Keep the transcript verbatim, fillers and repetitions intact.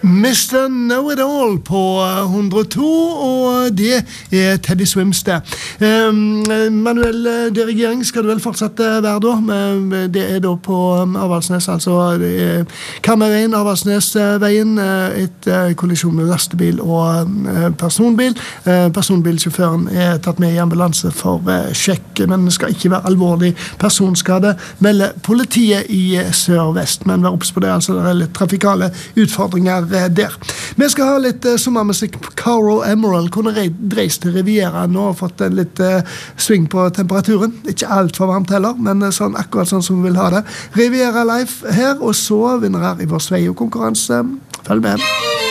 mister Know-It-All på hundre og to, og det er Teddy Swims det. Um, manuell dirigering skal det vel fortsatt være da, men det er da på Avaldsnes, altså det er Karmøyveien, Avaldsnesveien, et kollisjon med lastebil og personbil. Personbilsjåføren er tatt med i ambulanse for sjekk, men det skal ikke være alvorlig personskade, melder politiet i Sør-Vest, men vær obs på det, altså det er litt trafikale utfordringer der. Vi skal ha litt uh, sommermusikk. Caro Emerald kunne dreist til Riviera nå og fått en litt uh, sving på temperaturen. Ikke alt for varmt heller, men uh, sånn, akkurat sånn som vi vil ha det. Riviera Live her, og så vinner her i vår Sveio-konkurranse. Følg med.